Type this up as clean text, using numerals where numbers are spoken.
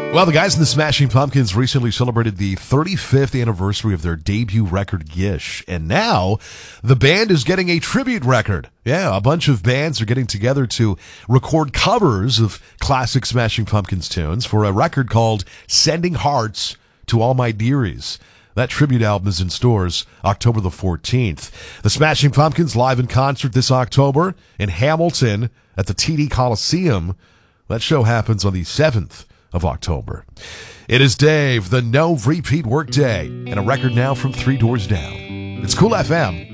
Well, the guys in the Smashing Pumpkins recently celebrated the 35th anniversary of their debut record, Gish. And now the band is getting a tribute record. Yeah, a bunch of bands are getting together to record covers of classic Smashing Pumpkins tunes for a record called Sending Hearts to All My Dearies. That tribute album is in stores October the 14th. The Smashing Pumpkins live in concert this October in Hamilton at the TD Coliseum. That show happens on the 7th of October. It is Dave, the no repeat workday, and a record now from 3 Doors Down. It's Cool FM.